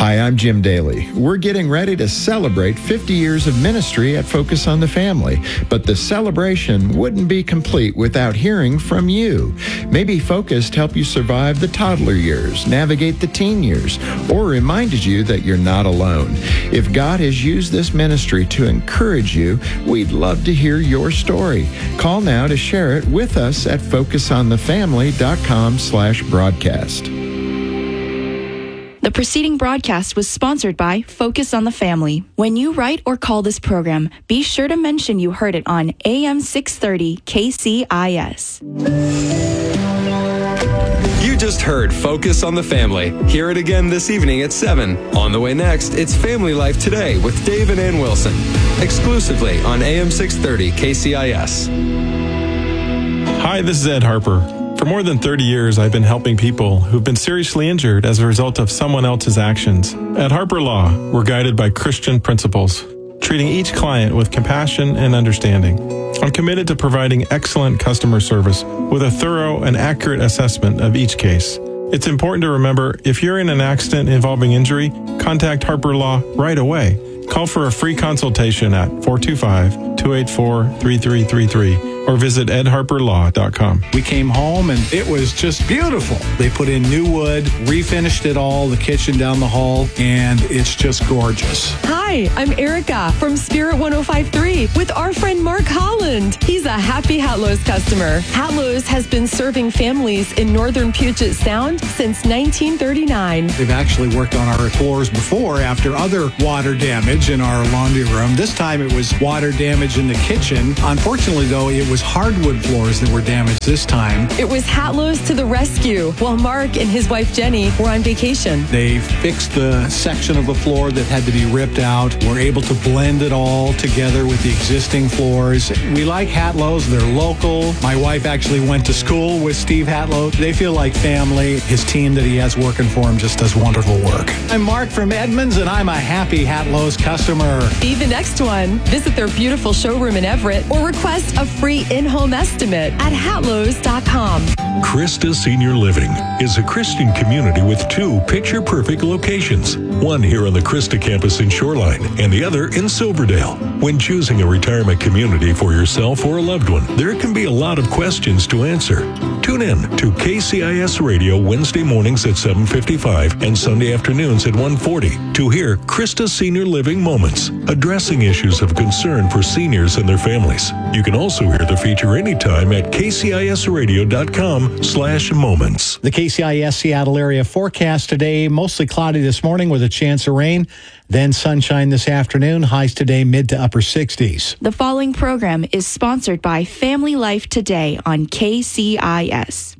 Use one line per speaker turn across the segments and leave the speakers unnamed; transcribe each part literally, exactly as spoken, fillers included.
Hi, I'm Jim Daly. We're getting ready to celebrate fifty years of ministry at Focus on the Family, but the celebration wouldn't be complete without hearing from you. Maybe Focus helped you survive the toddler years, navigate the teen years, or reminded you that you're not alone. If God has used this ministry to encourage you, we'd love to hear your story. Call now to share it with us at focus on the family dot com slash broadcast.
The preceding broadcast was sponsored by Focus on the Family. When you write or call this program, be sure to mention you heard it on A M six thirty K C I S.
You just heard Focus on the Family. Hear it again this evening at seven. On the way next, it's Family Life Today with Dave and Ann Wilson. Exclusively on A M six thirty K C I S.
Hi, this is Ed Harper. For more than thirty years, I've been helping people who've been seriously injured as a result of someone else's actions. At Harper Law, we're guided by Christian principles, treating each client with compassion and understanding. I'm committed to providing excellent customer service with a thorough and accurate assessment of each case. It's important to remember, if you're in an accident involving injury, contact Harper Law right away. Call for a free consultation at four two five, two eight four, three three three three or visit ed harper law dot com.
We came home and it was just beautiful. They put in new wood, refinished it all, the kitchen down the hall, and it's just gorgeous.
Hi, I'm Erica from Spirit one oh five point three with our friend Mark Holland. He's a happy Hatlo's customer. Hatlo's has been serving families in northern Puget Sound since nineteen thirty-nine.
They've actually worked on our floors before after other water damage in our laundry room. This time it was water damage in the kitchen. Unfortunately, though, it was hardwood floors that were damaged this time.
It was Hatlo's to the rescue while Mark and his wife Jenny were on vacation.
They fixed the section of the floor that had to be ripped out. We're able to blend it all together with the existing floors. We like Hatlo's. They're local. My wife actually went to school with Steve Hatlo. They feel like family. His team that he has working for him just does wonderful work. I'm Mark from Edmonds, and I'm a happy Hatlo's customer.
Be the next one. Visit their beautiful showroom in Everett or request a free in-home estimate at hatlos dot com.
Christa Senior Living is a Christian community with two picture-perfect locations, one here on the Christa campus in Shoreline and the other in Silverdale. When choosing a retirement community for yourself or a loved one, there can be a lot of questions to answer. Tune in to K C I S Radio Wednesday mornings at seven fifty-five and Sunday afternoons at one forty to hear Christa Senior Living Moments, addressing issues of concern for seniors and their families. You can also hear the feature anytime at k c i s radio dot com slash moments.
The K C I S Seattle area forecast today, mostly cloudy this morning with a chance of rain, then sunshine this afternoon, highs today mid to upper sixties.
The following program is sponsored by Family Life Today on K C I S.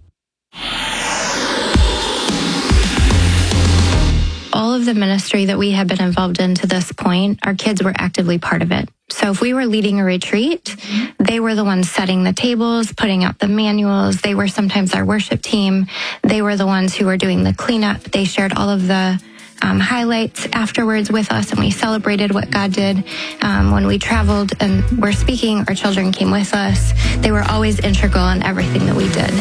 All of the ministry that we have been involved in to this point, our kids were actively part of it. So if we were leading a retreat, they were the ones setting the tables, putting out the manuals. They were sometimes our worship team. They were the ones who were doing the cleanup. They shared all of the um, highlights afterwards with us, and we celebrated what God did. Um, when we traveled and were speaking, our children came with us. They were always integral in everything that we did.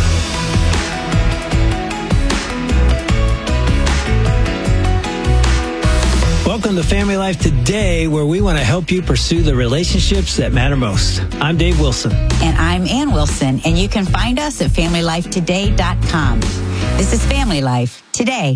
Welcome to Family Life Today, where we want to help you pursue the relationships that matter most. I'm Dave Wilson.
And I'm Ann Wilson, and you can find us at family life today dot com. This is Family Life Today.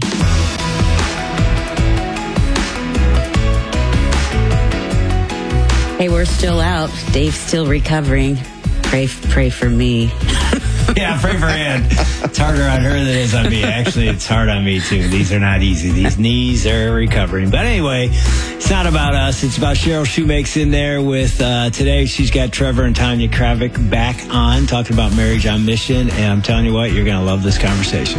Hey, we're still out. Dave's still recovering. Pray, pray for me.
Yeah, pray for Ann. It's harder on her than it is on me. Actually, it's hard on me, too. These are not easy. These knees are recovering. But anyway, it's not about us. It's about Cheryl Shoemake's in there with, uh, today she's got Trevor and Tanya Kravik back on, talking about marriage on mission. And I'm telling you what, you're going to love this conversation.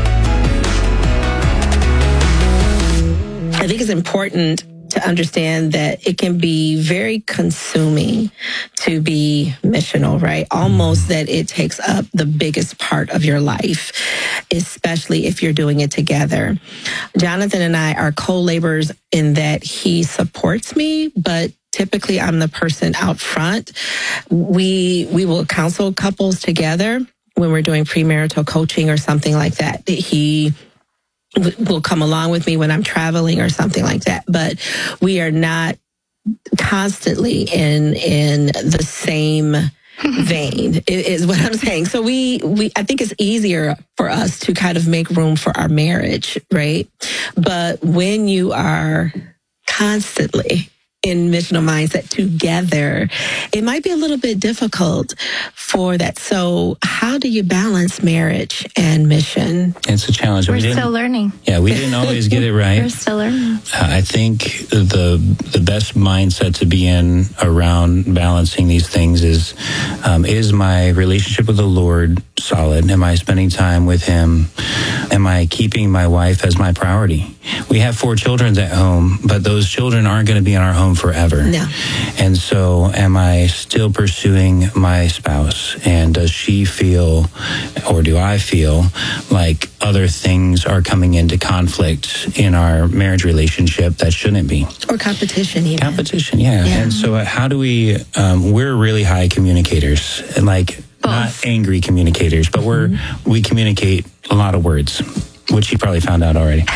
I think it's important to understand that it can be very consuming to be missional, right? Almost that it takes up the biggest part of your life, especially if you're doing it together. Jonathan and I are co-laborers in that he supports me, but typically I'm the person out front. We we will counsel couples together when we're doing premarital coaching or something like that. He will come along with me when I'm traveling or something like that. But we are not constantly in in the same vein is what I'm saying. So we, we, I think it's easier for us to kind of make room for our marriage, right? But when you are constantly in missional mindset together, it might be a little bit difficult for that. So how do you balance marriage and mission?
It's a challenge.
We're
we
still learning.
Yeah, we didn't always get it right.
We're still learning.
Uh, I think the the best mindset to be in around balancing these things is, um, is my relationship with the Lord solid? Am I spending time with Him? Am I keeping my wife as my priority? We have four children at home, but those children aren't going to be in our home forever.
No.
And so am I still pursuing my spouse? And does she feel, or do I feel, like other things are coming into conflict in our marriage relationship that shouldn't be?
Or competition even.
Competition, yeah. yeah. And so how do we, um, we're really high communicators, and like Both. Not angry communicators, but we're, mm-hmm. we communicate a lot of words, which you probably found out already.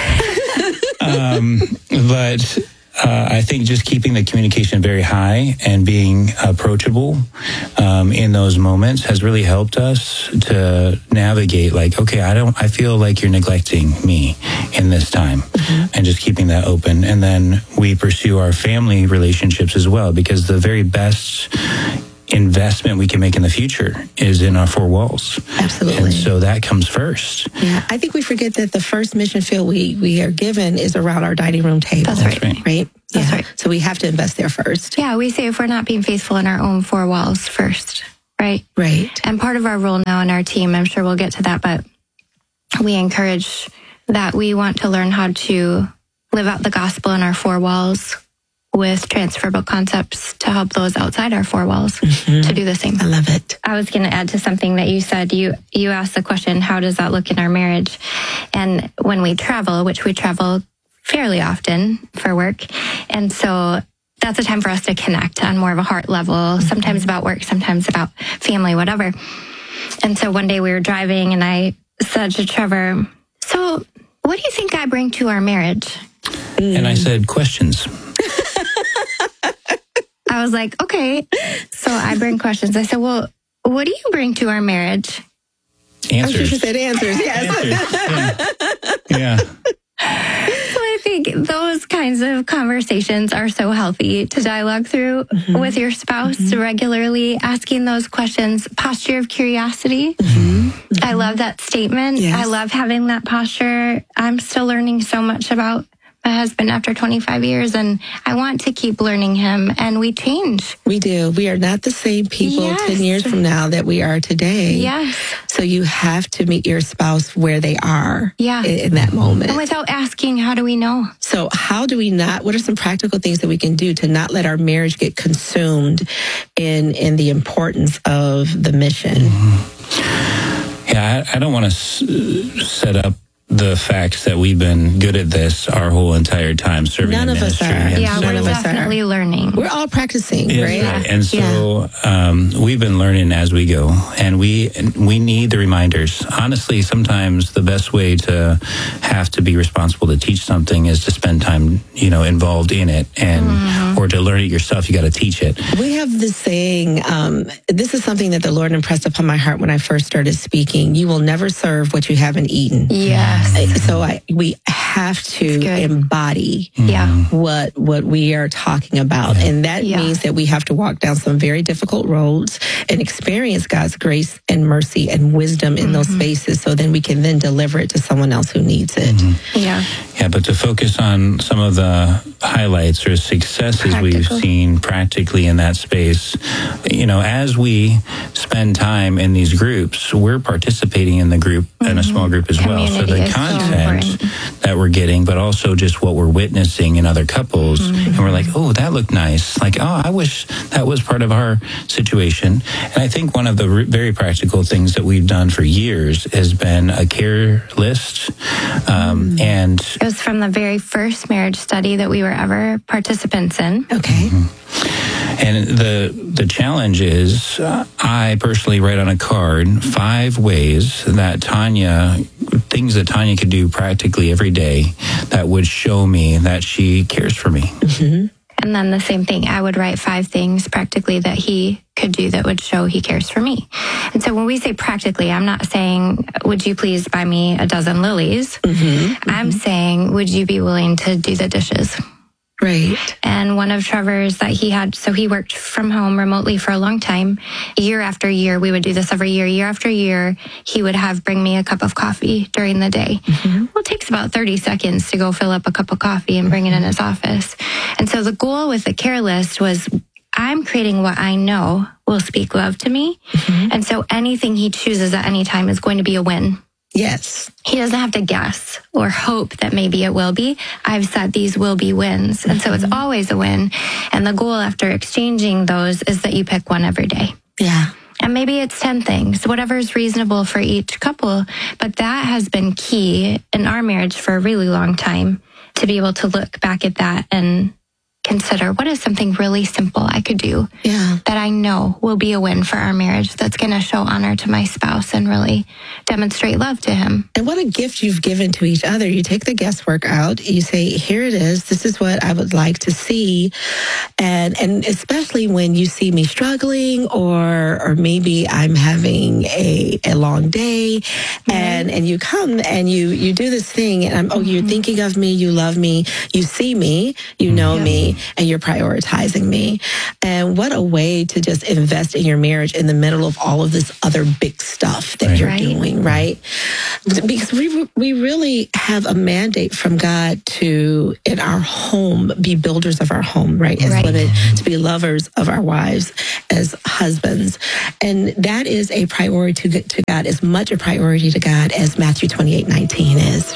um, but uh, I think just keeping the communication very high and being approachable um, in those moments has really helped us to navigate. Like, okay, I don't. I feel like you're neglecting me in this time, mm-hmm. and just keeping that open. And then we pursue our family relationships as well, because the very best investment we can make in the future is in our four walls.
Absolutely.
And so that comes first.
Yeah, I think we forget that the first mission field we, we are given is around our dining room table.
That's right.
Right? right?
That's
yeah.
right.
So we have to invest there first.
Yeah, we say if we're not being faithful in our own four walls first, right?
Right.
And part of our role now in our team, I'm sure we'll get to that, but we encourage that we want to learn how to live out the gospel in our four walls with transferable concepts to help those outside our four walls mm-hmm. to do the same.
I love it.
I was going to add to something that you said. You you asked the question, how does that look in our marriage? And when we travel, which we travel fairly often for work, and so that's a time for us to connect on more of a heart level, mm-hmm. sometimes about work, sometimes about family, whatever. And so one day we were driving and I said to Trevor, so what do you think I bring to our marriage?
And I said, questions.
I was like, okay, so I bring questions. I said, well, what do you bring to our marriage?
Answers.
Oh, she said answers, yes.
Answers. Yeah. yeah.
So I think those kinds of conversations are so healthy to dialogue through mm-hmm. with your spouse, mm-hmm. regularly asking those questions. Posture of curiosity. Mm-hmm. Mm-hmm. I love that statement. Yes. I love having that posture. I'm still learning so much about my husband after twenty-five years, and I want to keep learning him, and we change.
We do. We are not the same people yes. ten years from now that we are today.
Yes.
So you have to meet your spouse where they are
yeah.
in, in that moment.
And without asking, how do we know?
So how do we not, what are some practical things that we can do to not let our marriage get consumed in, in the importance of the mission?
Mm-hmm. Yeah, I, I don't want to s- set up the facts that we've been good at this our whole entire time serving
None
in
of
ministry.
us are.
Yeah,
so,
we're definitely learning.
We're all practicing,
yes,
right?
right? And so yeah. um, we've been learning as we go, and we we need the reminders. Honestly, sometimes the best way to have to be responsible to teach something is to spend time, you know, involved in it, and mm-hmm. or to learn it yourself. You got to teach it.
We have this saying. Um, this is something that the Lord impressed upon my heart when I first started speaking. You will never serve what you haven't eaten.
Yeah.
So I, we have to embody
yeah.
what what we are talking about.
Yeah.
And that
yeah.
means that we have to walk down some very difficult roads and experience God's grace and mercy and wisdom in mm-hmm. those spaces, so then we can then deliver it to someone else who needs it.
Mm-hmm. Yeah.
Yeah, but to focus on some of the highlights or successes Practical. we've seen practically in that space, you know, as we spend time in these groups, we're participating in the group, mm-hmm. in a small group as
Community
well. So the content
so
that we're getting, but also just what we're witnessing in other couples, mm-hmm. and we're like, oh, that looked nice. Like, oh, I wish that was part of our situation. And I think one of the re- very practical things that we've done for years has been a care list, um, mm-hmm. and
it was from the very first marriage study that we were ever participants in.
Okay.
Mm-hmm.
And the the challenge is, uh, I personally write on a card five ways that Tanya, things that Tanya could do practically every day that would show me that she cares for me.
Mm-hmm. And then the same thing, I would write five things practically that he could do that would show he cares for me. And so when we say practically, I'm not saying, would you please buy me a dozen lilies? Mm-hmm. I'm saying, would you be willing to do the dishes?
Right.
And one of Trevor's that he had, so he worked from home remotely for a long time. Year after year, we would do this every year. Year after year, he would have bring me a cup of coffee during the day. Mm-hmm. Well, it takes about thirty seconds to go fill up a cup of coffee and bring it in his office. And so the goal with the care list was, I'm creating what I know will speak love to me. Mm-hmm. And so anything he chooses at any time is going to be a win.
Yes.
He doesn't have to guess or hope that maybe it will be. I've said these will be wins. And so it's always a win. And the goal after exchanging those is that you pick one every day.
Yeah.
And maybe it's ten things, whatever is reasonable for each couple. But that has been key in our marriage for a really long time, to be able to look back at that and consider, what is something really simple I could do
yeah.
that I know will be a win for our marriage, that's going to show honor to my spouse and really demonstrate love to him.
And what a gift you've given to each other. You take the guesswork out. You say, here it is. This is what I would like to see. And and especially when you see me struggling, or or maybe I'm having a, a long day, mm-hmm. and, and you come and you, you do this thing, and I'm, oh, you're thinking of me, you love me, you see me, you know yeah. me, and you're prioritizing me. And what a way to just invest in your marriage in the middle of all of this other big stuff that
right.
you're
right.
doing, right? Because we we really have a mandate from God to, in our home, be builders of our home, right? As
right.
women, to be lovers of our wives as husbands. And that is a priority to, to God, as much a priority to God as Matthew twenty-eight nineteen is.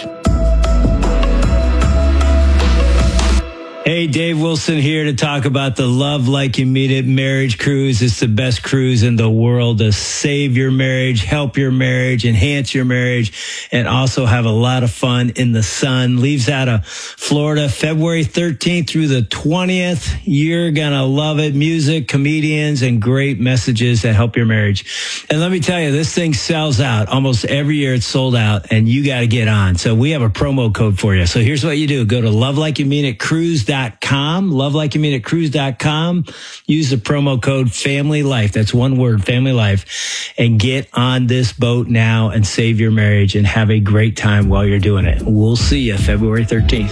Hey, Dave Wilson here to talk about the Love Like You Mean It Marriage Cruise. It's the best cruise in the world to save your marriage, help your marriage, enhance your marriage, and also have a lot of fun in the sun. Leaves out of Florida February thirteenth through the twentieth. You're going to love it. Music, comedians, and great messages that help your marriage. And let me tell you, this thing sells out. Almost every year it's sold out, and you got to get on. So we have a promo code for you. So here's what you do. Go to love like you mean it cruise dot com, love like you mean it cruise dot com. Use the promo code Family Life. That's one word, Family Life, and get on this boat now and save your marriage and have a great time while you're doing it. We'll see you February thirteenth.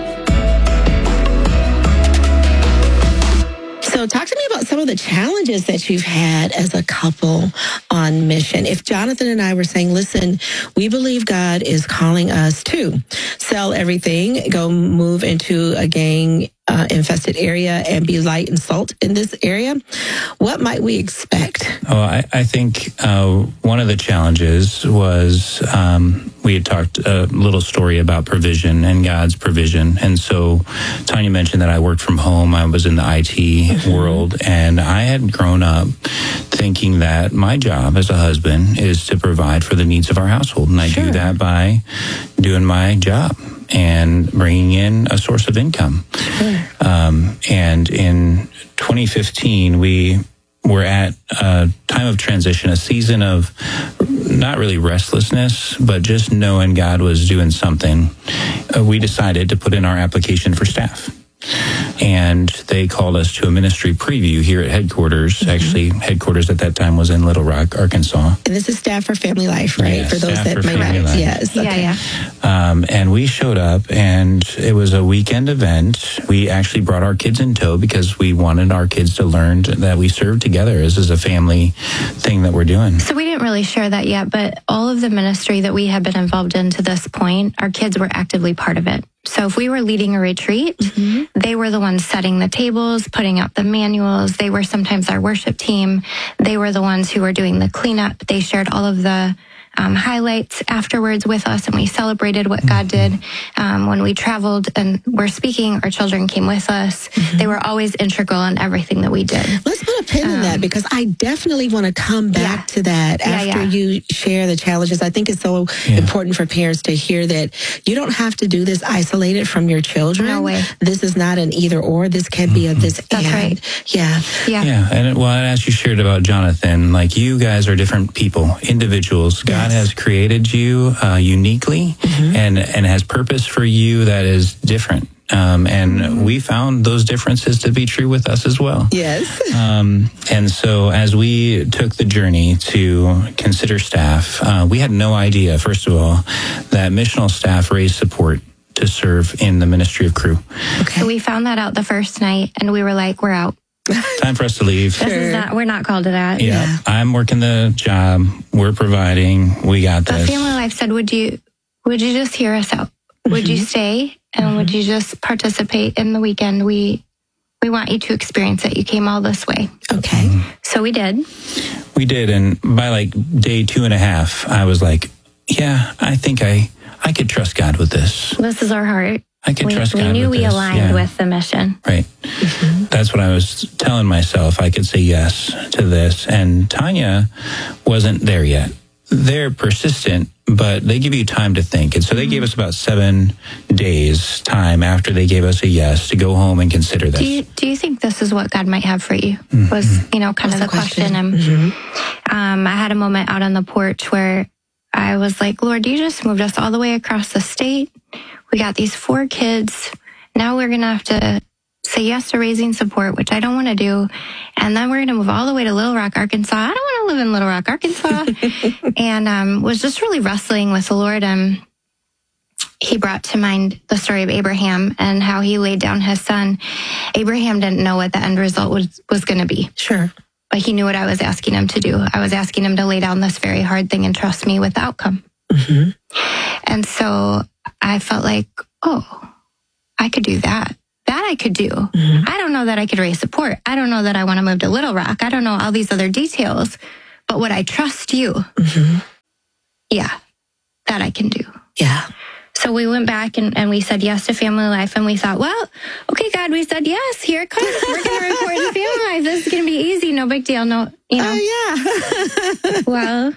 So talk to me about some of the challenges that you've had as a couple on mission. If Jonathan and I were saying, listen, we believe God is calling us to sell everything, go move into a gang Uh, infested area and be light and salt in this area, what might we expect?
Oh, I, I think uh, one of the challenges was um, we had talked a little story about provision and God's provision. And so Tanya mentioned that I worked from home. I was in the I T mm-hmm. world, and I had grown up thinking that my job as a husband is to provide for the needs of our household. And I
sure.
do that by doing my job and bringing in a source of income. Sure. Um, and in twenty fifteen, we were at a time of transition, a season of not really restlessness, but just knowing God was doing something. Uh, we decided to put in our application for staff. And they called us to a ministry preview here at headquarters. Mm-hmm. Actually, headquarters at that time was in Little Rock, Arkansas.
And this is Staff for Family Life, right?
Yeah,
for those
Staff
that
for
may
Family
not.
Life.
Yes. Okay.
Yeah, yeah.
Um, and we showed up, and it was a weekend event. We actually brought our kids in tow because we wanted our kids to learn that we serve together. This is a family thing that we're doing.
So we didn't really share that yet, but all of the ministry that we had been involved in to this point, our kids were actively part of it. So if we were leading a retreat, mm-hmm. they were the ones setting the tables, putting out the manuals. They were sometimes our worship team. They were the ones who were doing the cleanup. They shared all of the um, highlights afterwards with us, and we celebrated what God did. Um, when we traveled and were speaking, our children came with us. Mm-hmm. They were always integral in everything that we did.
Let's put a pin um, in that, because I definitely want to come back yeah. to that after yeah, yeah. you share the challenges. I think it's so yeah. important for parents to hear that you don't have to do this isolated from your children.
No way.
This is not an either or. This can be a this
That's
and.
Right.
Yeah.
Yeah.
Yeah. And well, as you shared about Jonathan, like, you guys are different people, individuals. God yes. has created you uh, uniquely mm-hmm. and, and has purpose for you that is different. Um, and mm-hmm. we found those differences to be true with us as well.
Yes.
Um, and so as we took the journey to consider staff, uh, we had no idea, first of all, that missional staff raised support to serve in the ministry of Cru.
Okay. So we found that out the first night, and we were like, we're out.
Time for us to leave.
This is not, we're not called to that.
Yeah. yeah. I'm working the job. We're providing. We got this.
But Family Life said, would you, would you just hear us out? Mm-hmm. Would you stay? And mm-hmm. would you just participate in the weekend? We we want you to experience it. You came all this way.
Okay.
Mm-hmm.
So we did.
We did. And by like day two and a half, I was like, yeah, I think I, I could trust God with this.
This is our heart.
I could
we,
trust
we
God
knew
with
we
this.
aligned
yeah.
with the mission.
Right. Mm-hmm. That's what I was telling myself. I could say yes to this. And Tanya wasn't there yet. They're persistent, but they give you time to think. And so they gave us about seven days time after they gave us a yes to go home and consider this.
Do you, do you think this is what God might have for you?
Mm-hmm.
Was, you know, kind
What's
of the, the question.
question.
And
mm-hmm.
um, I had a moment out on the porch where I was like, Lord, you just moved us all the way across the state. We got these four kids. Now we're going to have to say yes to raising support, which I don't want to do. And then we're going to move all the way to Little Rock, Arkansas. I don't want to live in Little Rock, Arkansas. and um, was just really wrestling with the Lord. And he brought to mind the story of Abraham and how he laid down his son. Abraham didn't know what the end result was, was going to be.
Sure.
But he knew what I was asking him to do. I was asking him to lay down this very hard thing and trust me with the outcome.
Mm-hmm.
And so I felt like, oh, I could do that. That I could do. Mm-hmm. I don't know that I could raise support. I don't know that I want to move to Little Rock. I don't know all these other details. But would I trust you?
Mm-hmm.
Yeah, that I can do.
Yeah.
So we went back and, and we said yes to Family Life. And we thought, well, okay, God, we said yes. Here it comes. We're going to report to Family Life. This is going to be easy. No big deal. No, you know.
Oh, yeah.
Well,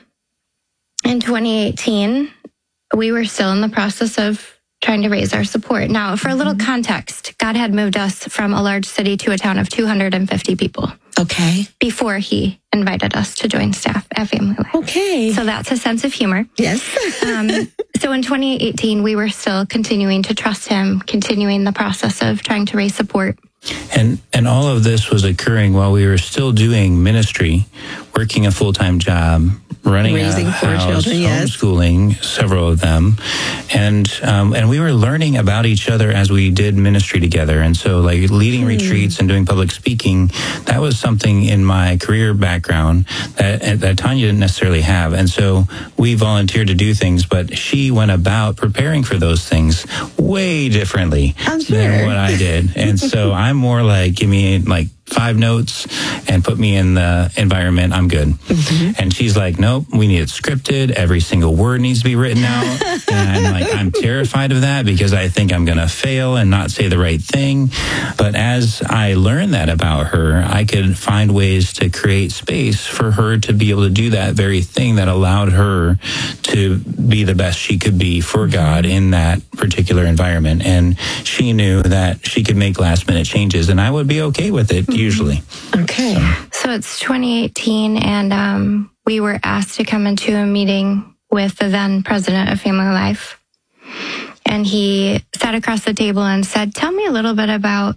in twenty eighteen, we were still in the process of trying to raise our support. Now, for a little mm-hmm. context, God had moved us from a large city to a town of two hundred fifty people.
Okay.
Before he invited us to join staff at Family Life.
Okay.
So that's a sense of humor.
Yes.
um, so in twenty eighteen, we were still continuing to trust him, continuing the process of trying to raise support.
And and all of this was occurring while we were still doing ministry, working a full-time job, running
Raising
a
four
house,
children, yes.
homeschooling several of them, and um, and we were learning about each other as we did ministry together. And so, like leading hmm. retreats and doing public speaking, that was something in my career background that that Tanya didn't necessarily have. And so we volunteered to do things, but she went about preparing for those things way differently
I'm sure.
than what I did. And so I'm more like, give me like five notes and put me in the environment, I'm good. Mm-hmm. And she's like, nope, we need it scripted. Every single word needs to be written out. And I'm like, I'm terrified of that because I think I'm going to fail and not say the right thing. But as I learned that about her, I could find ways to create space for her to be able to do that very thing that allowed her to be the best she could be for God in that particular environment. And she knew that she could make last minute changes and I would be okay with it. Usually.
Okay.
So.
so it's twenty eighteen, and um, we were asked to come into a meeting with the then president of Family Life. And he sat across the table and said, tell me a little bit about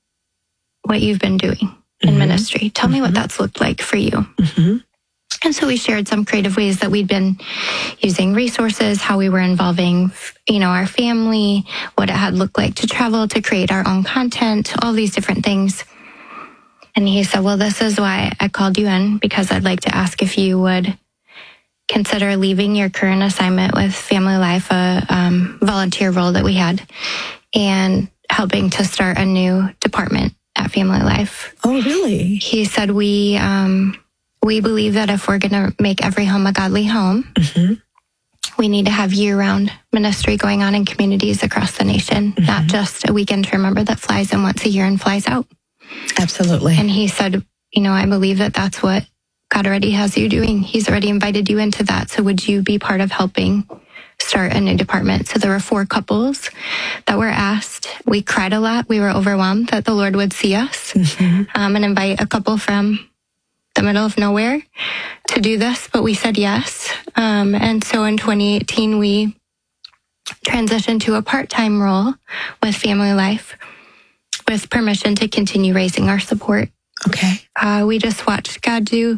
what you've been doing in mm-hmm. ministry. Tell mm-hmm. me what that's looked like for you.
Mm-hmm.
And so we shared some creative ways that we'd been using resources, how we were involving, you know, our family, what it had looked like to travel, to create our own content, all these different things. And he said, well, this is why I called you in, because I'd like to ask if you would consider leaving your current assignment with Family Life, a um, volunteer role that we had, and helping to start a new department at Family Life.
Oh, really?
He said, we um, we believe that if we're going to make every home a godly home,
mm-hmm.
we need to have year-round ministry going on in communities across the nation, mm-hmm. not just a weekend term member that flies in once a year and flies out.
Absolutely.
And he said, you know, I believe that that's what God already has you doing. He's already invited you into that. So would you be part of helping start a new department? So there were four couples that were asked. We cried a lot. We were overwhelmed that the Lord would see us mm-hmm. um, and invite a couple from the middle of nowhere to do this, but we said yes. Um, and so in twenty eighteen, we transitioned to a part-time role with Family Life with permission to continue raising our support.
Okay.
Uh, we just watched God do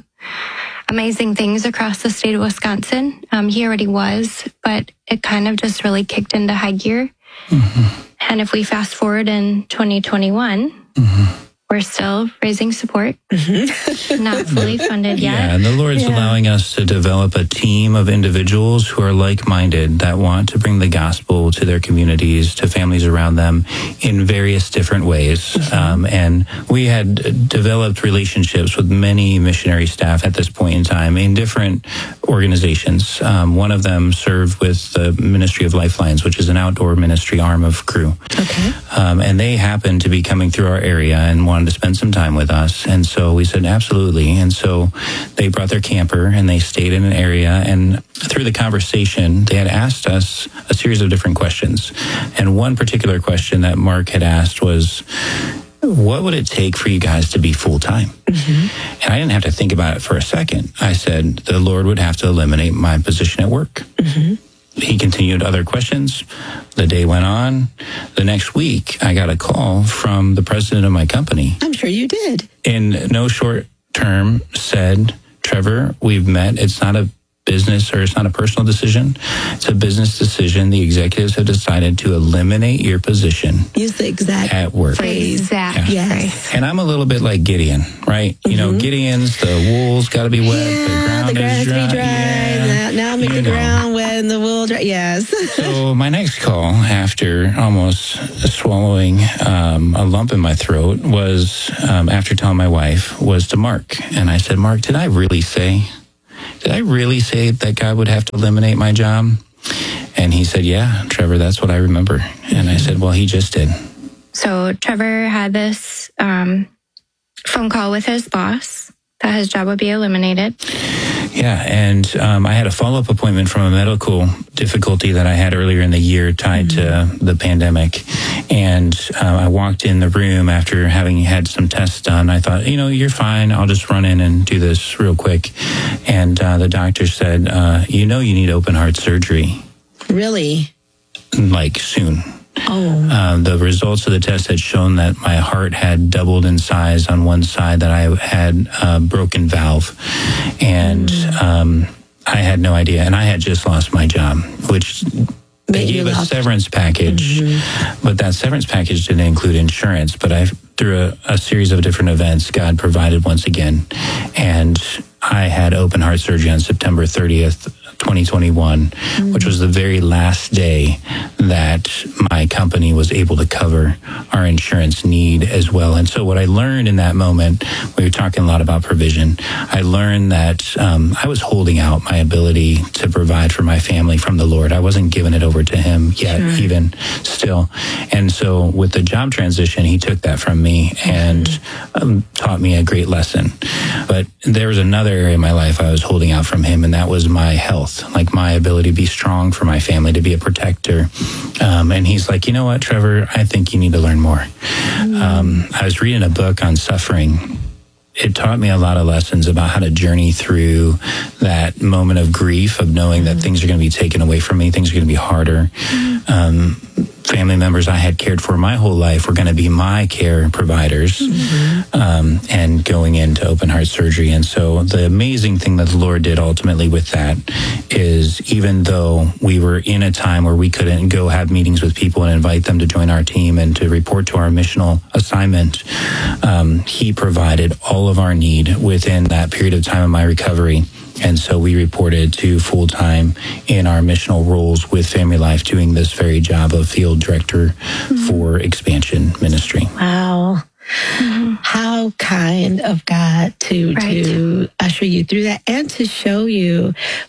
amazing things across the state of Wisconsin. Um, he already was, but it kind of just really kicked into high gear. Mm-hmm. And if we fast forward in twenty twenty-one, mm-hmm. we're still raising support, mm-hmm. not fully funded yet.
Yeah, and the Lord's yeah. allowing us to develop a team of individuals who are like-minded that want to bring the gospel to their communities, to families around them in various different ways. Mm-hmm. Um, and we had developed relationships with many missionary staff at this point in time in different organizations. Um, one of them served with the Ministry of Lifelines, which is an outdoor ministry arm of Cru.
Okay.
Um, and they happened to be coming through our area and wanted to spend some time with us. And so we said, absolutely. And so they brought their camper and they stayed in an area. And through the conversation, they had asked us a series of different questions. And one particular question that Mark had asked was, what would it take for you guys to be full-time? Mm-hmm. And I didn't have to think about it for a second. I said, the Lord would have to eliminate my position at work. Mm-hmm. He continued other questions. The day went on. The next week, I got a call from the president of my company.
I'm sure you did.
In no short term, said, Trevor, we've met. It's not a business or it's not a personal decision. It's a business decision. The executives have decided to eliminate your position.
Use the exact
at work.
Phrase. Exact
yeah.
yes.
And I'm a little bit like Gideon, right? Mm-hmm. You know, Gideon's, the wool's got to be wet.
Yeah,
the ground
the grass
is dry.
be dry.
Yeah.
Now, now make you the know. ground wet and the wool dry. Yes.
So my next call, after almost swallowing um, a lump in my throat, was um, after telling my wife, was to Mark. And I said, Mark, did I really say... Did I really say that God would have to eliminate my job? And he said, yeah, Trevor, that's what I remember. And I said, well, he just did.
So Trevor had this um, phone call with his boss that his job would be eliminated.
Yeah, and um, I had a follow-up appointment from a medical difficulty that I had earlier in the year tied mm-hmm. to the pandemic. And uh, I walked in the room after having had some tests done. I thought, you know, you're fine. I'll just run in and do this real quick. And uh, the doctor said, uh, you know, you need open heart surgery.
Really?
Like soon.
Oh.
Uh, the results of the test had shown that my heart had doubled in size on one side, that I had a broken valve. And mm. um, I had no idea. And I had just lost my job, which they gave a severance package. Mm-hmm. But that severance package didn't include insurance. But I, through a, a series of different events, God provided once again. And I had open heart surgery on September thirtieth, twenty twenty-one, mm-hmm. which was the very last day that my company was able to cover our insurance need as well. And so what I learned in that moment, we were talking a lot about provision. I learned that um, I was holding out my ability to provide for my family from the Lord. I wasn't giving it over to him yet, sure. even still. And so with the job transition, he took that from me and mm-hmm. um, taught me a great lesson. But there was another area in my life I was holding out from him, and that was my health, like my ability to be strong for my family, to be a protector. Um, and he's like, you know what, Trevor, I think you need to learn more. Mm. Um, I was reading a book on suffering. It taught me a lot of lessons about how to journey through that moment of grief, of knowing mm. that things are going to be taken away from me, things are going to be harder. Mm. Um, family members I had cared for my whole life were going to be my care providers, mm-hmm. um, and going into open heart surgery. And so the amazing thing that the Lord did ultimately with that is, even though we were in a time where we couldn't go have meetings with people and invite them to join our team and to report to our missional assignment, um, he provided all of our need within that period of time of my recovery. And so we reported to full-time in our missional roles with Family Life, doing this very job of field director mm-hmm. for expansion ministry.
Wow. Mm-hmm. How kind of God to, right. to usher you through that and to show you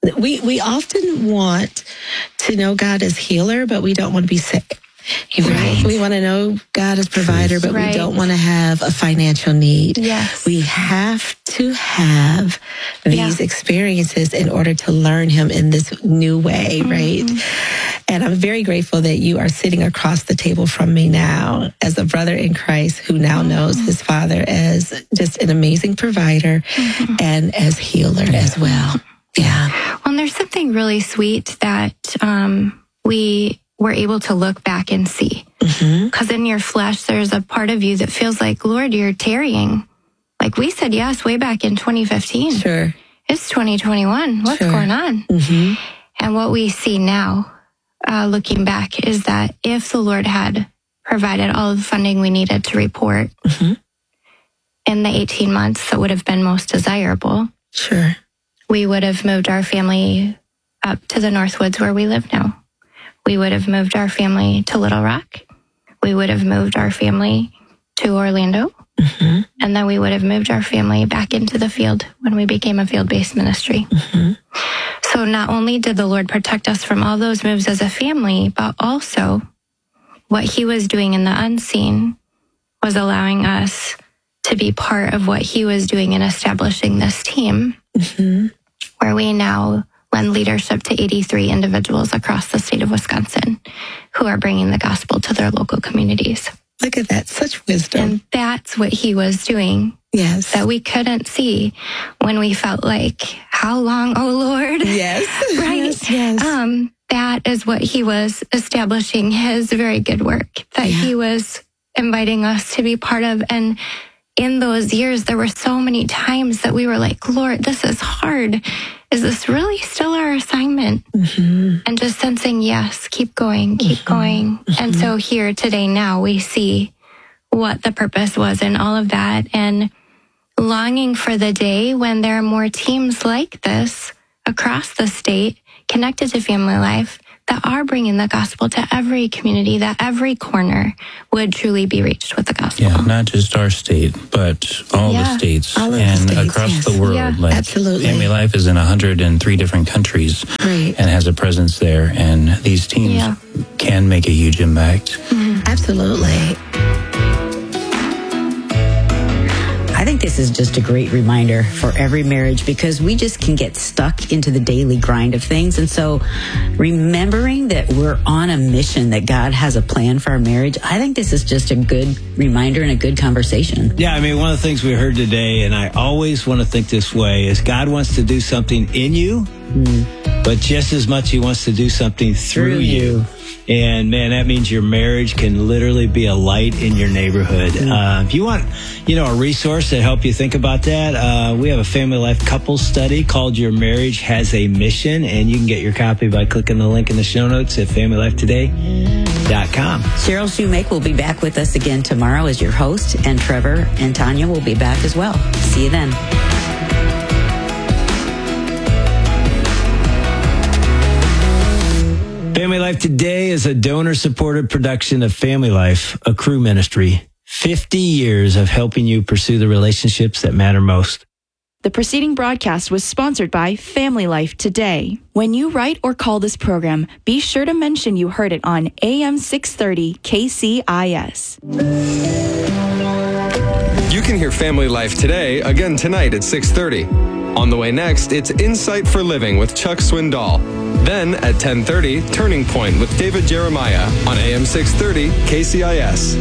we, we often want to know God as healer, but we don't want to be sick. Right. We want to know God as provider, but right. we don't want to have a financial need.
Yes.
We have to have these yeah. experiences in order to learn Him in this new way, mm-hmm. right? And I'm very grateful that you are sitting across the table from me now as a brother in Christ who now mm-hmm. knows his Father as just an amazing provider mm-hmm. and as healer yeah. as well. Yeah.
Well, and there's something really sweet that um, we we're able to look back and see. Because mm-hmm. in your flesh, there's a part of you that feels like, Lord, you're tarrying. Like we said yes way back in twenty fifteen.
Sure.
It's twenty twenty-one. What's
sure.
going on?
Mm-hmm.
And what we see now, uh, looking back, is that if the Lord had provided all of the funding we needed to report
mm-hmm.
in the eighteen months that would have been most desirable,
sure,
we would have moved our family up to the Northwoods where we live now. We would have moved our family to Little Rock. We would have moved our family to Orlando.
Mm-hmm.
And then we would have moved our family back into the field when we became a field-based ministry.
Mm-hmm.
So not only did the Lord protect us from all those moves as a family, but also what He was doing in the unseen was allowing us to be part of what He was doing in establishing this team,
mm-hmm.
where we now lend leadership to eighty-three individuals across the state of Wisconsin who are bringing the gospel to their local communities.
Look at that, such wisdom.
And that's what He was doing.
Yes.
That we couldn't see when we felt like, how long, oh Lord?
Yes.
Right?
Yes, yes.
Um, that is what He was establishing His very good work, that
yeah.
He was inviting us to be part of. And in those years, there were so many times that we were like, Lord, this is hard. Is this really still our assignment?
Mm-hmm.
And just sensing, yes, keep going, keep
mm-hmm.
going.
Mm-hmm.
And so here today, now we see what the purpose was in all of that, and longing for the day when there are more teams like this across the state connected to Family Life that are bringing the gospel to every community, that every corner would truly be reached with the gospel.
Yeah, not just our state, but all
yeah,
the states
all
and
the states,
across
yes.
the world.
Yeah,
like
absolutely.
Family Life is in one hundred three different countries
right.
and has a presence there. And these teams
yeah.
can make a huge impact.
Mm-hmm.
Absolutely.
I think this is just a great reminder for every marriage, because we just can get stuck into the daily grind of things. And so remembering that we're on a mission, that God has a plan for our marriage, I think this is just a good reminder and a good conversation.
Yeah, I mean, one of the things we heard today, and I always want to think this way, is God wants to do something in you,
mm.
but just as much He wants to do something through,
through
you.
you.
And man, that means your marriage can literally be a light in your neighborhood.
Mm.
Uh, if you want, you know, a resource to help you think about that, uh, we have a Family Life couples study called Your Marriage Has a Mission, and you can get your copy by clicking the link in the show notes at family life today dot com.
Cheryl Shoemake will be back with us again tomorrow as your host, and Trevor and Tanya will be back as well. See you then.
Family Life Today is a donor-supported production of Family Life, a crew ministry. fifty years of helping you pursue the relationships that matter most.
The preceding broadcast was sponsored by Family Life Today. When you write or call this program, be sure to mention you heard it on A M six thirty K C I S.
You can hear Family Life Today again tonight at six thirty. On the way next, it's Insight for Living with Chuck Swindoll. Then at ten thirty, Turning Point with David Jeremiah on A M six thirty K C I S.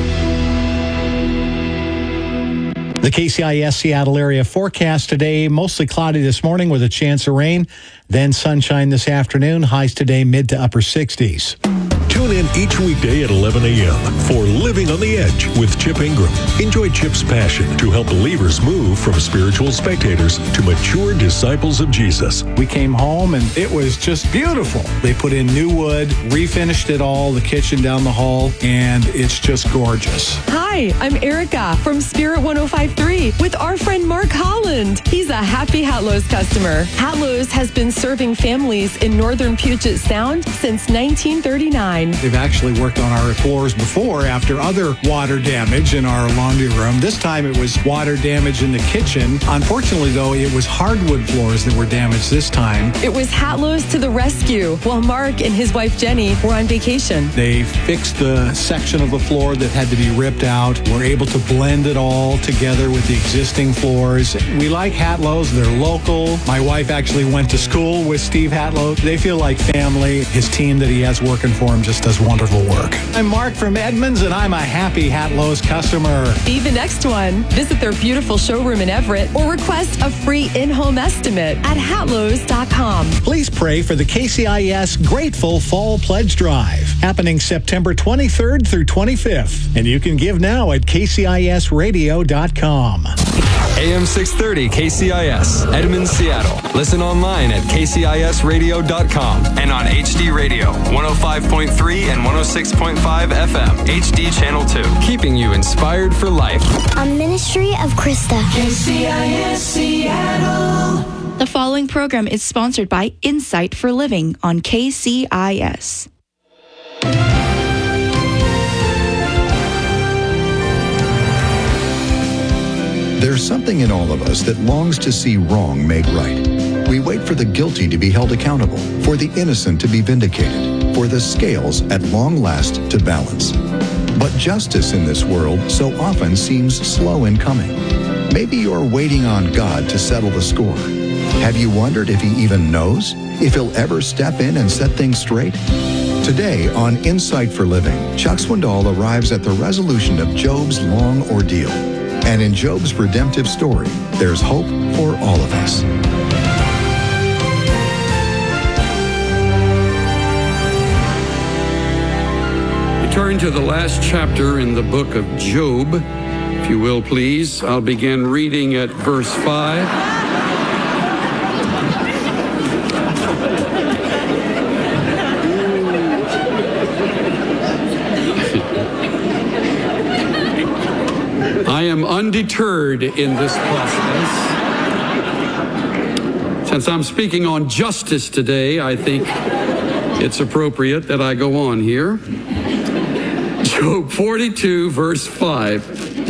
The K C I S Seattle area forecast today, mostly cloudy this morning with a chance of rain, then sunshine this afternoon, highs today mid to upper sixties.
Tune in each weekday at eleven a.m. for Living on the Edge with Chip Ingram. Enjoy Chip's passion to help believers move from spiritual spectators to mature disciples of Jesus.
We came home and it was just beautiful. They put in new wood, refinished it all, the kitchen down the hall, and it's just gorgeous.
Hi, I'm Erica from Spirit one oh five point three with our friend Mark Holland. He's a happy Hatlo's customer. Hatlo's has been serving families in northern Puget Sound since nineteen thirty-nine.
clean. They've actually worked on our floors before after other water damage in our laundry room. This time it was water damage in the kitchen. Unfortunately, though, it was hardwood floors that were damaged this time.
It was Hatlo's to the rescue while Mark and his wife Jenny were on vacation.
They fixed the section of the floor that had to be ripped out. We're able to blend it all together with the existing floors. We like Hatlo's. They're local. My wife actually went to school with Steve Hatlo. They feel like family. His team that he has working for him just does wonderful work. I'm Mark from Edmonds, and I'm a happy Hatlo's customer.
Be the next one. Visit their beautiful showroom in Everett or request a free in-home estimate at hatlos dot com.
Please pray for the K C I S Grateful Fall Pledge Drive, happening September twenty-third through twenty-fifth. And you can give now at K C I S radio dot com.
A M six thirty K C I S, Edmonds, Seattle. Listen online at K C I S radio dot com and on H D Radio, one oh five point three and one oh six point five F M, H D Channel two. Keeping you inspired for life.
A ministry of Krista.
K C I S Seattle.
The following program is sponsored by Insight for Living on K C I S.
There's something in all of us that longs to see wrong made right. We wait for the guilty to be held accountable, for the innocent to be vindicated, for the scales at long last to balance. But justice in this world so often seems slow in coming. Maybe you're waiting on God to settle the score. Have you wondered if he even knows? If he'll ever step in and set things straight? Today on Insight for Living, Chuck Swindoll arrives at the resolution of Job's long ordeal. And in Job's redemptive story, there's hope for all of us.
We turn to the last chapter in the book of Job. If you will, please. I'll begin reading at verse five. I am undeterred in this process. Since I'm speaking on justice today, I think it's appropriate that I go on here. Job forty-two, verse five.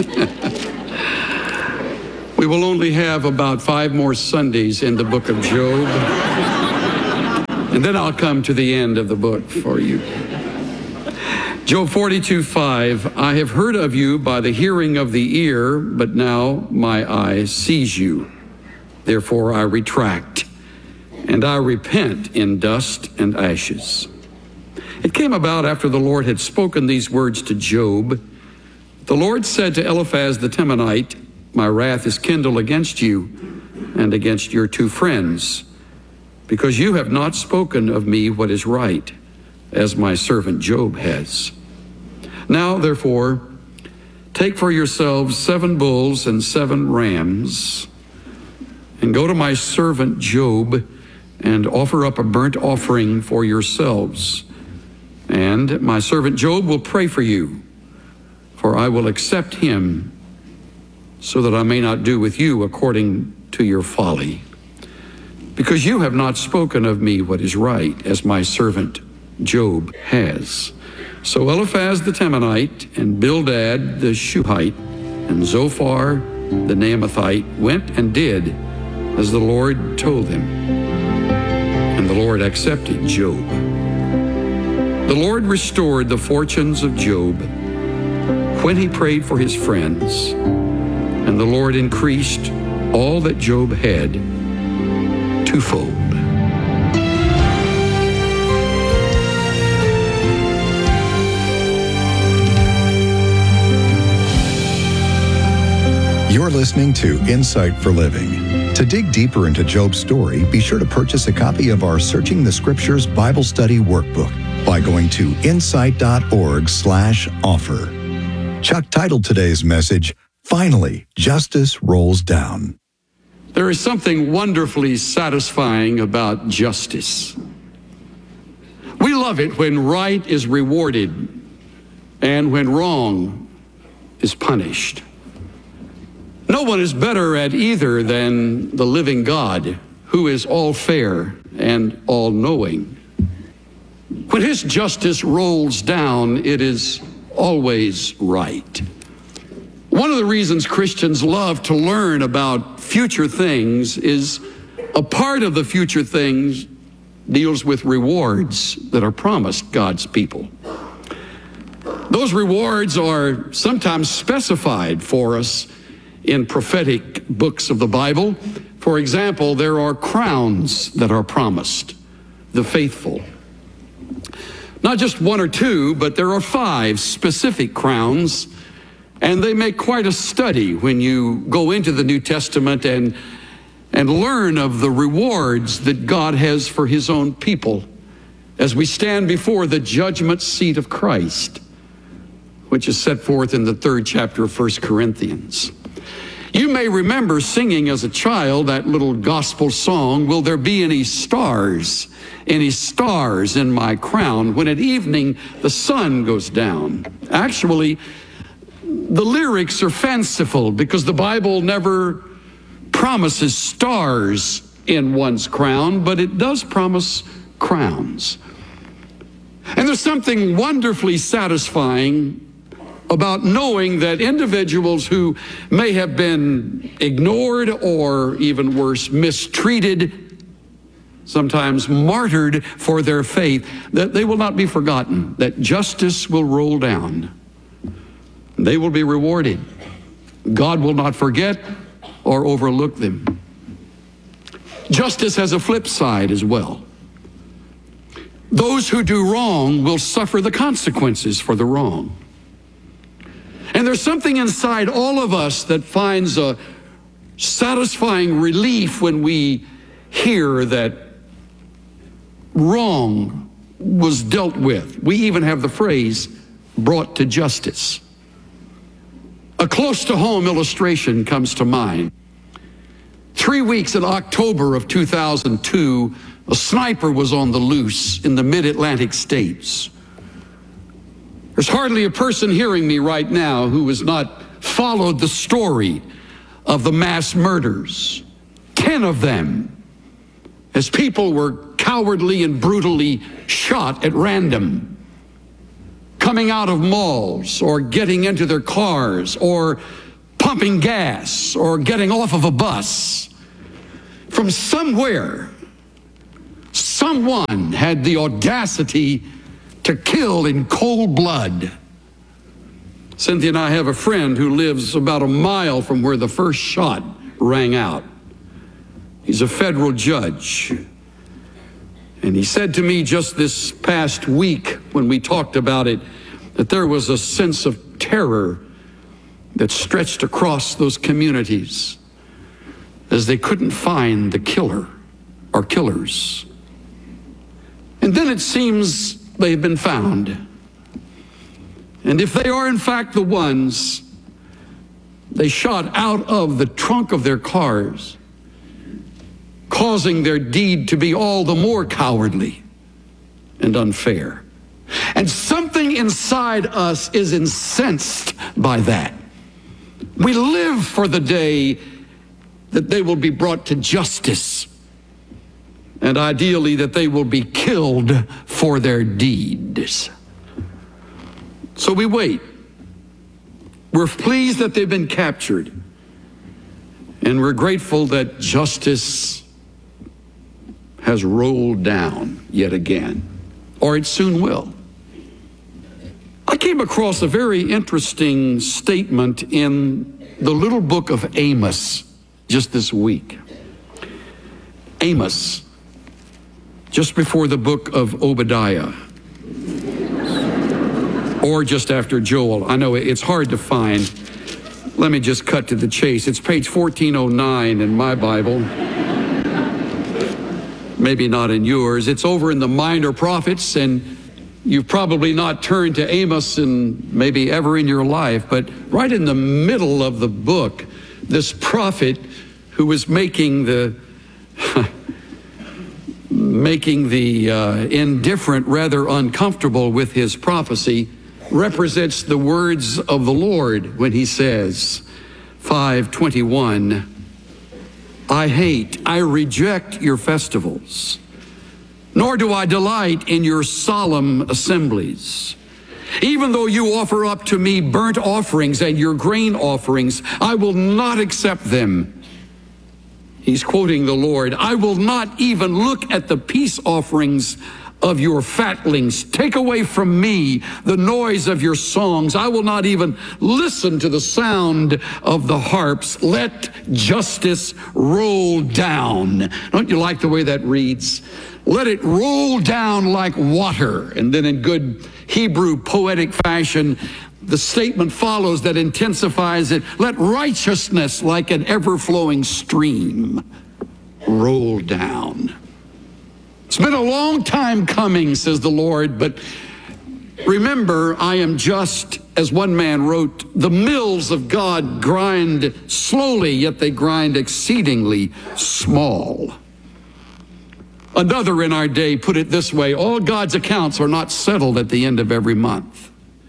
We will only have about five more Sundays in the book of Job. And then I'll come to the end of the book for you. Job forty-two, five, I have heard of you by the hearing of the ear, but now my eye sees you. Therefore I retract, and I repent in dust and ashes. It came about after the Lord had spoken these words to Job. The Lord said to Eliphaz the Temanite, my wrath is kindled against you and against your two friends, because you have not spoken of me what is right, as my servant Job has. Now, therefore, take for yourselves seven bulls and seven rams, and go to my servant Job and offer up a burnt offering for yourselves. And my servant Job will pray for you, for I will accept him, so that I may not do with you according to your folly. Because you have not spoken of me what is right, as my servant Job has. So Eliphaz the Temanite and Bildad the Shuhite and Zophar the Naamathite went and did as the Lord told them. And the Lord accepted Job. The Lord restored the fortunes of Job when he prayed for his friends, and the Lord increased all that Job had twofold.
You're listening to Insight for Living. To dig deeper into Job's story, be sure to purchase a copy of our Searching the Scriptures Bible Study Workbook by going to insight.org slash offer. Chuck titled today's message, Finally, Justice Rolls Down.
There is something wonderfully satisfying about justice. We love it when right is rewarded and when wrong is punished. No one is better at either than the living God, who is all fair and all knowing. When his justice rolls down, it is always right. One of the reasons Christians love to learn about future things is a part of the future things deals with rewards that are promised God's people. Those rewards are sometimes specified for us in prophetic books of the Bible. For example, there are crowns that are promised the faithful. Not just one or two, but there are five specific crowns, and they make quite a study when you go into the New Testament and, and learn of the rewards that God has for his own people as we stand before the judgment seat of Christ, which is set forth in the third chapter of First Corinthians. You may remember singing as a child that little gospel song, "Will there be any stars, any stars in my crown when at evening the sun goes down?" Actually, the lyrics are fanciful because the Bible never promises stars in one's crown, but it does promise crowns. And there's something wonderfully satisfying about knowing that individuals who may have been ignored or, even worse, mistreated, sometimes martyred for their faith, that they will not be forgotten, that justice will roll down. They will be rewarded. God will not forget or overlook them. Justice has a flip side as well. Those who do wrong will suffer the consequences for the wrong. And there's something inside all of us that finds a satisfying relief when we hear that wrong was dealt with. We even have the phrase, brought to justice. A close-to-home illustration comes to mind. Three weeks in October of two thousand two, a sniper was on the loose in the mid-Atlantic states. There's hardly a person hearing me right now who has not followed the story of the mass murders. Ten of them, as people were cowardly and brutally shot at random, coming out of malls or getting into their cars or pumping gas or getting off of a bus. From somewhere, someone had the audacity to kill in cold blood. Cynthia and I have a friend who lives about a mile from where the first shot rang out. He's a federal judge. And he said to me just this past week when we talked about it, that there was a sense of terror that stretched across those communities as they couldn't find the killer or killers. And then it seems they've been found. And if they are in fact the ones they shot out of the trunk of their cars, causing their deed to be all the more cowardly and unfair. And something inside us is incensed by that. We live for the day that they will be brought to justice, and ideally that they will be killed for their deeds. So we wait. We're pleased that they've been captured, and we're grateful that justice has rolled down yet again, or it soon will. I came across a very interesting statement in the little book of Amos just this week. Amos, just before the book of Obadiah, or just after Joel. I know it's hard to find. Let me just cut to the chase. It's page fourteen oh nine in my Bible. Maybe not in yours. It's over in the Minor Prophets, and you've probably not turned to Amos in maybe ever in your life, but right in the middle of the book, this prophet who was making the making the uh, indifferent rather uncomfortable with his prophecy represents the words of the Lord when he says, five twenty-one, I hate, I reject your festivals. nor do I delight in your solemn assemblies. Even though you offer up to me burnt offerings and your grain offerings, I will not accept them. He's quoting the Lord. I will not even look at the peace offerings of your fatlings. Take away from me the noise of your songs. I will not even listen to the sound of the harps. Let justice roll down. Don't you like the way that reads? Let it roll down like water. And then in good Hebrew poetic fashion, the statement follows that intensifies it. Let righteousness like an ever-flowing stream roll down. It's been a long time coming, says the Lord, but remember, I am just, as one man wrote, the mills of God grind slowly, yet they grind exceedingly small. Another in our day put it this way: all God's accounts are not settled at the end of every month.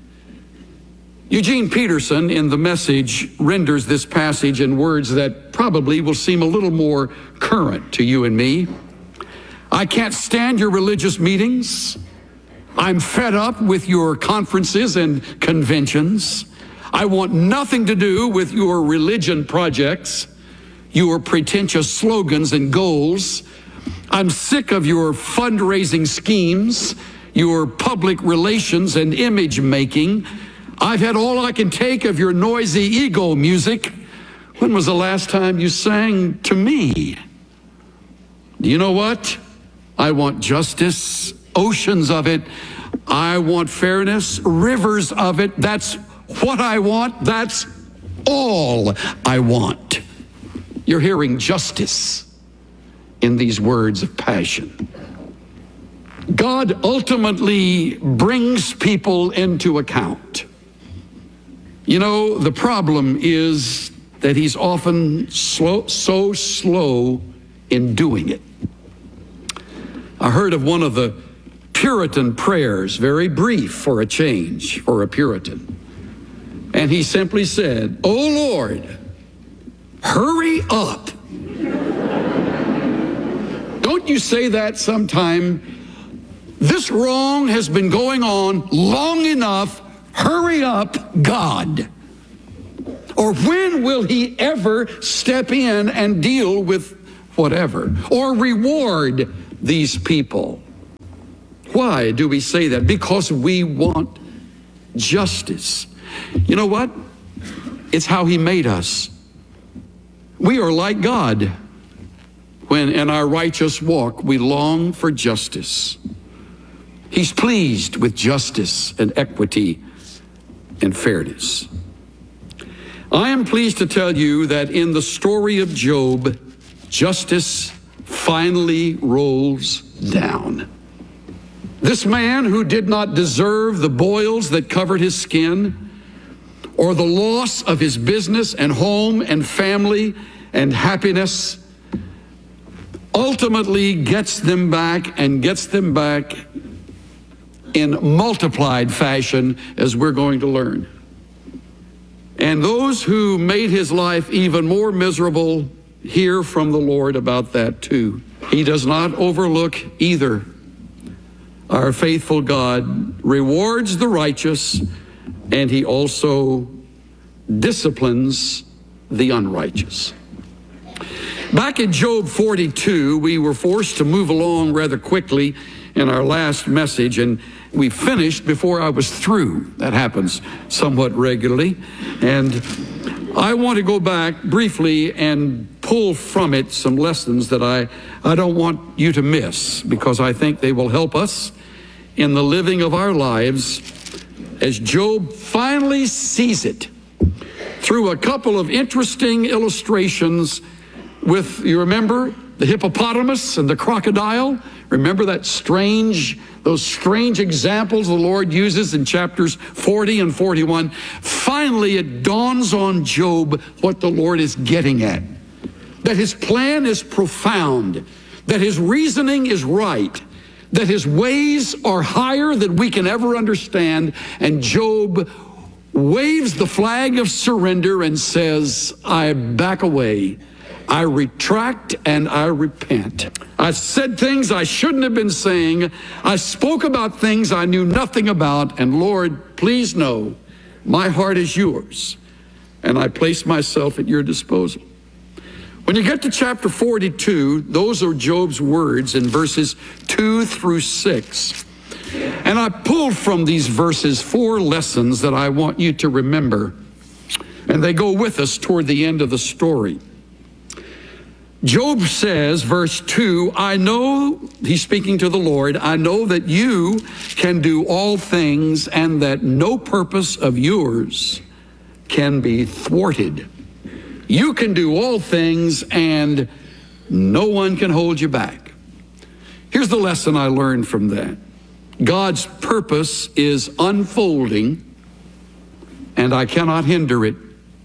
Eugene Peterson, in The Message, renders this passage in words that probably will seem a little more current to you and me. I can't stand your religious meetings. I'm fed up with your conferences and conventions. I want nothing to do with your religion projects, your pretentious slogans and goals. I'm sick of your fundraising schemes, your public relations and image making. I've had all I can take of your noisy ego music. When was the last time you sang to me? Do you know what? I want justice, oceans of it. I want fairness, rivers of it. That's what I want. That's all I want. You're hearing justice in these words of passion. God ultimately brings people into account. You know, the problem is that he's often slow, so slow in doing it. I heard of one of the Puritan prayers, very brief for a change for a Puritan. And he simply said, "Oh Lord, hurry up." Don't you say that sometime? This wrong has been going on long enough. Hurry up, God. Or when will he ever step in and deal with whatever? Or reward these people? Why do we say that? Because we want justice. You know what? It's how he made us. We are like God when in our righteous walk we long for justice. He's pleased with justice and equity and fairness. I am pleased to tell you that in the story of Job, justice finally rolls down. This man who did not deserve the boils that covered his skin, or the loss of his business and home and family and happiness, ultimately gets them back and gets them back in multiplied fashion, as we're going to learn. And those who made his life even more miserable hear from the Lord about that too. He does not overlook either. Our faithful God rewards the righteous, and he also disciplines the unrighteous. Back in Job forty-two, we were forced to move along rather quickly in our last message, and we finished before I was through. That happens somewhat regularly. And I want to go back briefly and pull from it some lessons that I, I don't want you to miss, because I think they will help us in the living of our lives as Job finally sees it through a couple of interesting illustrations with, you remember, the hippopotamus and the crocodile? Remember that strange, those strange examples the Lord uses in chapters forty and forty-one? Finally, it dawns on Job what the Lord is getting at. That his plan is profound, that his reasoning is right, that his ways are higher than we can ever understand. And Job waves the flag of surrender and says, I back away. I retract and I repent. I said things I shouldn't have been saying. I spoke about things I knew nothing about. And Lord, please know my heart is yours, and I place myself at your disposal. When you get to chapter forty-two, those are Job's words in verses two through six. And I pulled from these verses four lessons that I want you to remember, and they go with us toward the end of the story. Job says, verse two, I know, he's speaking to the Lord, I know that you can do all things and that no purpose of yours can be thwarted. You can do all things and no one can hold you back. Here's the lesson I learned from that. God's purpose is unfolding and I cannot hinder it.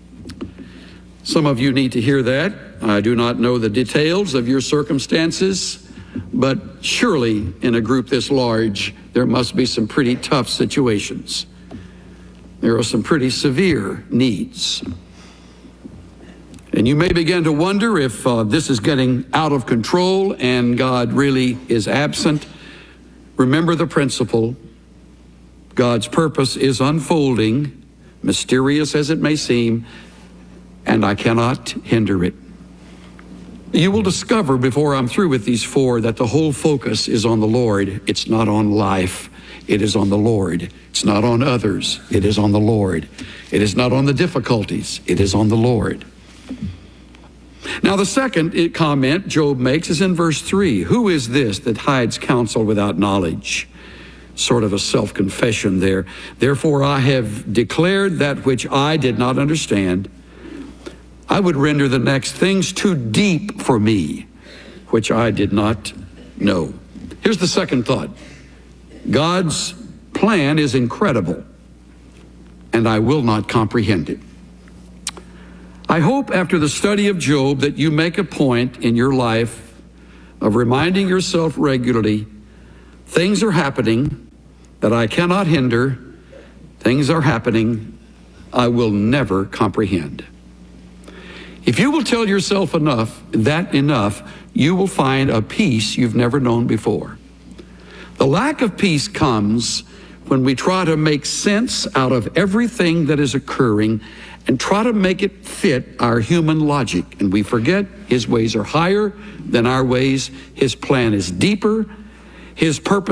Some of you need to hear that. I do not know the details of your circumstances, but surely in a group this large, there must be some pretty tough situations. There are some pretty severe needs. And you may begin to wonder if uh, this is getting out of control and God really is absent. Remember the principle. God's purpose is unfolding, mysterious as it may seem, and I cannot hinder it. You will discover before I'm through with these four that the whole focus is on the Lord. It's not on life. It is on the Lord. It's not on others. It is on the Lord. It is not on the difficulties. It is on the Lord. Now, the second comment Job makes is in verse three. Who is this that hides counsel without knowledge? Sort of a self-confession there. Therefore, I have declared that which I did not understand. I would render the next things too deep for me, which I did not know. Here's the second thought. God's plan is incredible, and I will not comprehend it. I hope after the study of Job that you make a point in your life of reminding yourself regularly, things are happening that I cannot hinder. Things are happening I will never comprehend. If you will tell yourself enough, that enough, you will find a peace you've never known before. The lack of peace comes when we try to make sense out of everything that is occurring and try to make it fit our human logic. And we forget his ways are higher than our ways. His plan is deeper. His purpose